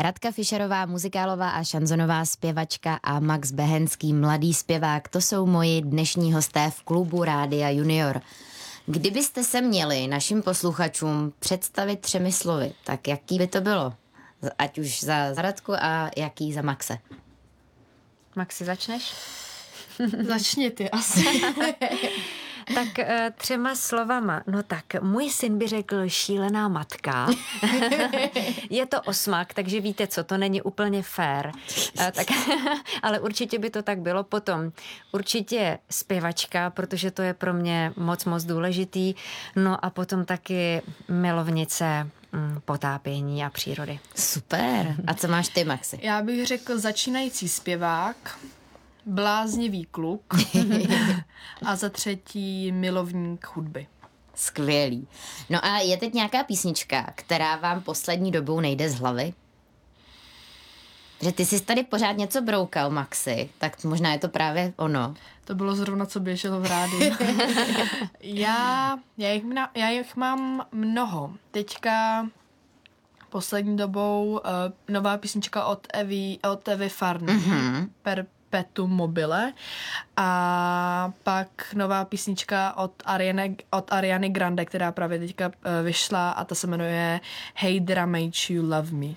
Radka Fischerová, muzikálová a šanzonová zpěvačka a Max Behenský, mladý zpěvák, to jsou moji dnešní hosté v klubu Rádia Junior. Kdybyste se měli našim posluchačům představit 3 slovy, tak jaký by to bylo? Ať už za Radku a jaký za Maxe? Maxi, začneš? Začni ty asi. Tak 3 slovama. No tak, můj syn by řekl šílená matka. Je to 8, takže víte co, to není úplně fair. Tak, ale určitě by to tak bylo. Potom určitě zpěvačka, protože to je pro mě moc důležitý. No a potom taky milovnice potápění a přírody. Super. A co máš ty, Maxi? Já bych řekl začínající zpěvák, bláznivý kluk a za 3 milovník hudby. Skvělý. No a je teď nějaká písnička, která vám poslední dobou nejde z hlavy? Že ty jsi tady pořád něco broukal, Maxi, tak možná je to právě ono. To bylo zrovna, co běželo v rádiu. já jich mám mnoho. Teďka poslední dobou nová písnička od Evy Farny, Perpetuum mobile, a pak nová písnička od Ariany Grande, která právě teďka vyšla, a ta se jmenuje Hey Did I Make You Love Me.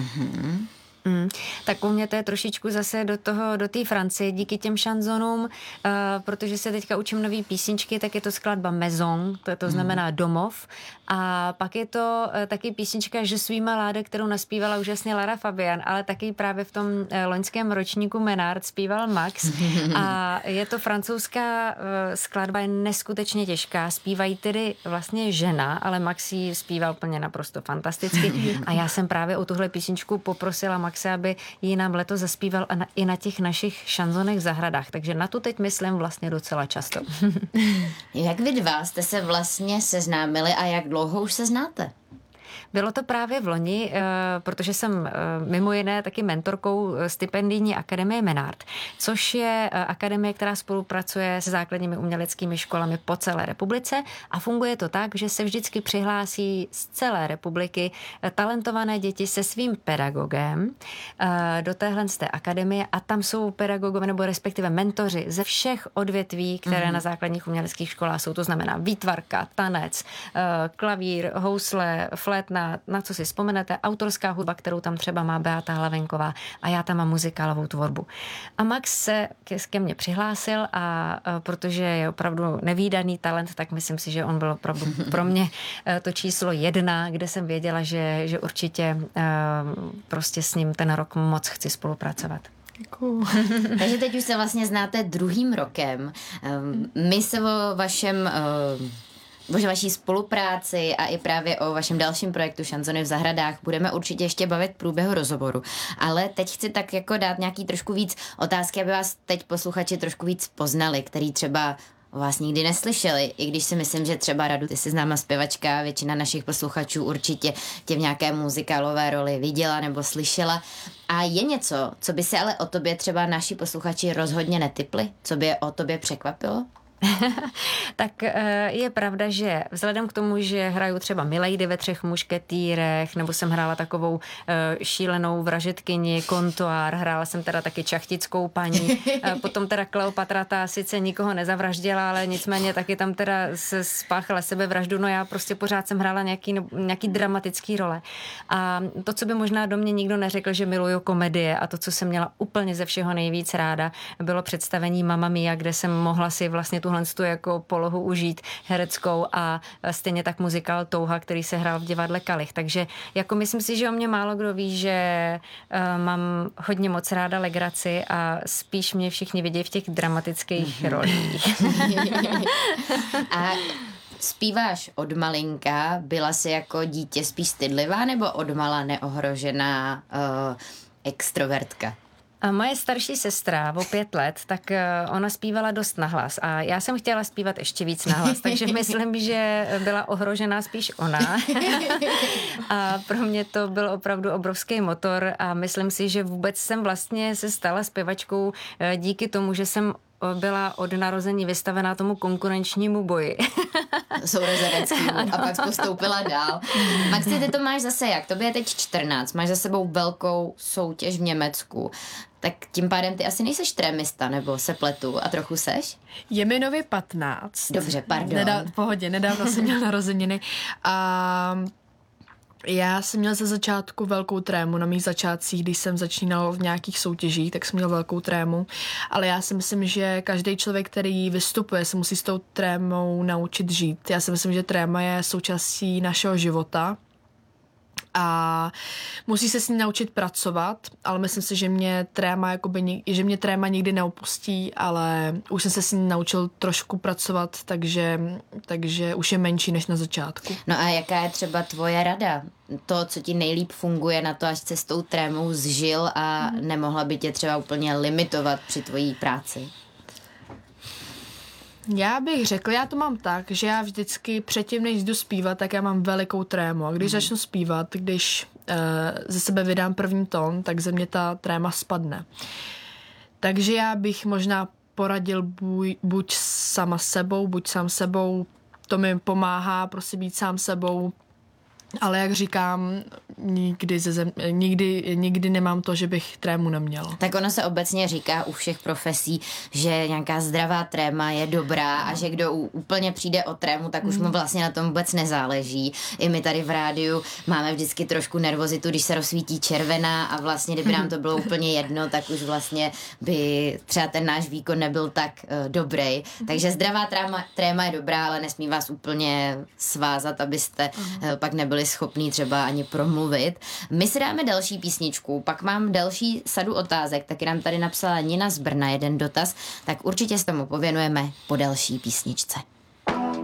Tak u mě to je trošičku zase do té Francie díky těm šanzonům, protože se teďka učím nový písničky, tak je to skladba Maison, to znamená domov, a pak je to taky písnička Je suis malade, kterou naspívala úžasně Lara Fabian, ale taky právě v tom loňském ročníku Menard zpíval Max, a je to francouzská skladba, je neskutečně těžká, zpívají tedy vlastně žena, ale Max ji zpíval úplně naprosto fantasticky, a já jsem právě o tuhle písničku poprosila Maxe, aby ji nám letos zaspíval i na těch našich šanzonech v zahradách. Takže na tu teď myslím vlastně docela často. Jak vy dva jste se vlastně seznámili a jak dlouho už se znáte? Bylo to právě v loni, protože jsem mimo jiné taky mentorkou stipendijní akademie Menard, což je akademie, která spolupracuje se základními uměleckými školami po celé republice, a funguje to tak, že se vždycky přihlásí z celé republiky talentované děti se svým pedagogem do téhle z té akademie, a tam jsou pedagogové nebo respektive mentoři ze všech odvětví, které na základních uměleckých školách jsou. To znamená výtvarka, tanec, klavír, housle, flétna, na co si vzpomenete, autorská hudba, kterou tam třeba má Beata Hlavenková, a já tam mám muzikálovou tvorbu. A Max se ke mně přihlásil, a protože je opravdu nevídaný talent, tak myslím si, že on byl opravdu pro mě to číslo 1, kde jsem věděla, že určitě prostě s ním ten rok moc chci spolupracovat. Děkuju. Takže teď už se vlastně znáte 2. rokem. My se o vaší spolupráci a i právě o vašem dalším projektu Šanzony v zahradách budeme určitě ještě bavit v průběhu rozhovoru. Ale teď chci tak jako dát nějaký trošku víc otázky, aby vás teď posluchači trošku víc poznali, který třeba o vás nikdy neslyšeli, i když si myslím, že třeba Radu, ty jsi známá zpěvačka, většina našich posluchačů určitě tě v nějaké muzikálové roli viděla nebo slyšela. A je něco, co by se ale o tobě třeba naši posluchači rozhodně netipli? Co by je o tobě překvapilo? Tak je pravda, že vzhledem k tomu, že hraju třeba Milady ve 3 mušketýrech, nebo jsem hrála takovou šílenou vražedkyni, kontoár, hrála jsem teda taky čachtickou paní, potom teda Kleopatra, ta sice nikoho nezavraždila, ale nicméně taky tam teda se spáchala sebevraždu, no já prostě pořád jsem hrála nějaký dramatický role. A to, co by možná do mě nikdo neřekl, že miluju komedie, a to, co jsem měla úplně ze všeho nejvíc ráda, bylo představení Mamma Mia, kde jsem mohla si vlastně tuhle jako polohu užít hereckou, a stejně tak muzikál Touha, který se hrál v divadle Kalich. Takže jako myslím si, že o mě málo kdo ví, že mám hodně moc ráda legraci, a spíš mě všichni vidí v těch dramatických rolích. A zpíváš od malinka, byla jsi jako dítě spíš stydlivá nebo odmala neohrožená extrovertka? A moje starší sestra o 5 let, tak ona zpívala dost nahlas, a já jsem chtěla zpívat ještě víc nahlas, takže myslím, že byla ohrožená spíš ona. A pro mě to byl opravdu obrovský motor, a myslím si, že vůbec jsem vlastně se stala zpěvačkou díky tomu, že jsem byla od narození vystavená tomu konkurenčnímu boji. Sourozeneckému. A pak postoupila dál. Maxi, ty to máš zase jak? Tobě je teď 14, máš za sebou velkou soutěž v Německu. Tak tím pádem ty asi nejseš trémista, nebo se pletu a trochu seš? Je mi nově 15. Dobře, pardon. V pohodě, nedávno jsem měl narozeniny. A já jsem měl ze začátku velkou trému na mých začátcích, když jsem začínal v nějakých soutěžích, tak jsem měl velkou trému, ale já si myslím, že každý člověk, který vystupuje, se musí s tou trémou naučit žít. Já si myslím, že tréma je součástí našeho života a musí se s ní naučit pracovat, ale myslím si, že mě tréma nikdy neopustí, ale už jsem se s ní naučil trošku pracovat, takže už je menší než na začátku. No a jaká je třeba tvoje rada? To, co ti nejlíp funguje na to, až se s tou trémou zžil a nemohla by tě třeba úplně limitovat při tvojí práci? Já bych řekl, já to mám tak, že já vždycky předtím, než jdu zpívat, tak já mám velikou trému. A když začnu zpívat, když ze sebe vydám první tón, tak ze mě ta tréma spadne. Takže já bych možná poradil buď sama sebou, buď sám sebou. To mi pomáhá prostě být sám sebou. Ale jak říkám, nikdy nemám to, že bych trému neměla. Tak ono se obecně říká u všech profesí, že nějaká zdravá tréma je dobrá a že kdo úplně přijde o trému, tak už mu vlastně na tom vůbec nezáleží. I my tady v rádiu máme vždycky trošku nervozitu, když se rozsvítí červená a vlastně, kdyby nám to bylo úplně jedno, tak už vlastně by třeba ten náš výkon nebyl tak dobrý. Takže zdravá tréma je dobrá, ale nesmí vás úplně svázat, abyste pak nebyli schopný třeba ani promluvit. My si dáme další písničku, pak mám další sadu otázek, taky nám tady napsala Nina z Brna jeden dotaz, tak určitě s tomu pověnujeme po další písničce.